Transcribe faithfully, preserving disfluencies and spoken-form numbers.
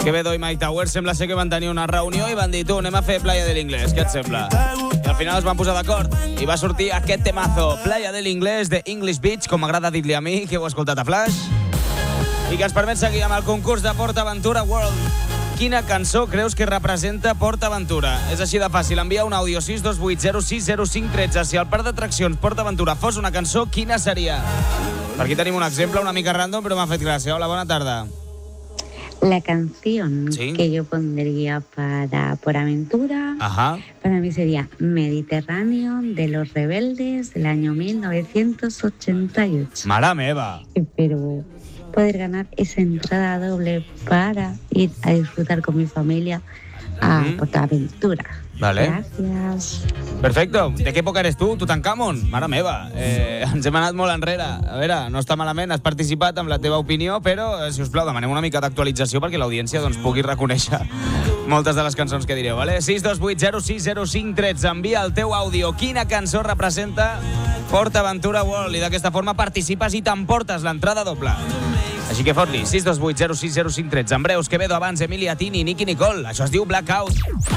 Quevedo i Mike Tower sembla ser que van tenir una reunió i van dir, tu, anem a fer Playa del Inglés, què et sembla? I al final es van posar d'acord i va sortir aquest temazo, Playa del Inglés de English Beach, com m'agrada dir-li a mi, que heu escoltat a Flash, i que ens permet seguir amb el concurs de PortAventura World. Quina cançó creus que representa PortAventura? És així de fàcil, envia un àudio sis dos vuit zero sis zero cinc un tres. Si el parc d'atraccions PortAventura fos una cançó, quina seria? Per aquí tenim un exemple una mica random, però m'ha fet gràcia. Hola, bona tarda. La canción ¿Sí? que yo pondría para PortAventura, Ajá. para mí sería Mediterráneo de los Rebeldes del año mil novecientos ochenta y ocho. Mare meva. Espero poder ganar esa entrada doble para ir a disfrutar con mi familia a Ujú. PortAventura. Vale. Gracias. Perfecto. De què època eres tu, Tutankamon? Mare meva. Eh, ens hem anat molt enrere. A veure, no està malament, has participat amb la teva opinió, però, eh, si us plau, demanem una mica d'actualització perquè l'audiència doncs, pugui reconèixer moltes de les cançons que direu, vale? sis dos vuit zero sis zero cinc un tres. Envia el teu àudio. Quina cançó representa PortAventura World? I d'aquesta forma participes i t'emportes l'entrada doble. Així que fot-li, sis dos vuit zero sis zero cinc un tres. En breus, Quevedo abans, Emilia Tini, Nicky Nicole. Això es diu Blackout.